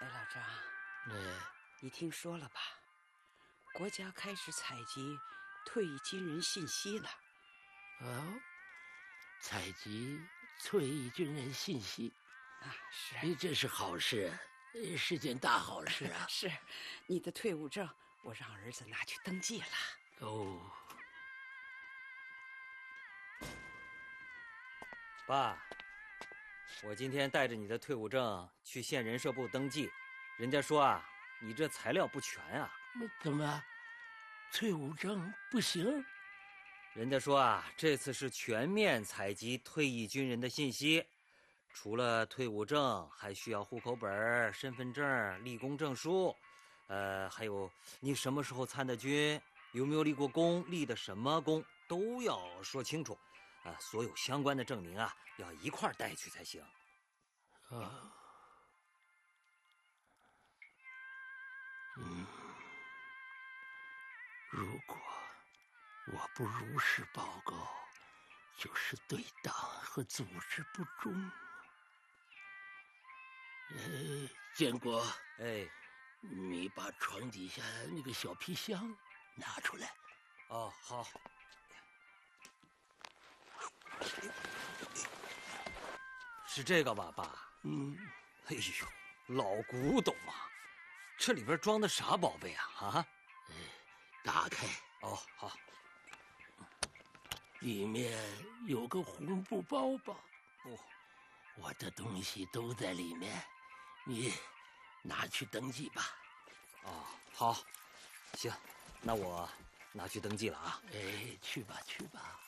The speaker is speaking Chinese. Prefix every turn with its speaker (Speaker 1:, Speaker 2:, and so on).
Speaker 1: 老张，你听说了吧？国家开始采集退役军人信息了。
Speaker 2: 哦，采集退役军人信息
Speaker 1: 啊，是，
Speaker 2: 这是好事，是件大好事啊！
Speaker 1: 是，你的退伍证我让儿子拿去登记了。
Speaker 2: 哦，
Speaker 3: 爸，我今天带着你的退伍证去县人社部登记，人家说啊，你这材料不全啊。
Speaker 2: 怎么，退伍证不行？
Speaker 3: 人家说啊，这次是全面采集退役军人的信息，除了退伍证，还需要户口本、身份证、立功证书，还有你什么时候参的军，有没有立过功，立的什么功，都要说清楚。所有相关的证明啊，要一块带去才行。
Speaker 2: 如果我不如实报告，就是对党和组织不忠。建国，你把床底下那个小皮箱拿出来。
Speaker 3: 哦，好。是这个吧，爸？哎呦，老古董啊！这里边装的啥宝贝啊？啊？
Speaker 2: 打开。
Speaker 3: 哦，好。
Speaker 2: 里面有个红布包包。
Speaker 3: 哦，
Speaker 2: 我的东西都在里面，你拿去登记吧。
Speaker 3: 哦，好，行，那我拿去登记了啊。
Speaker 2: 去吧，去吧。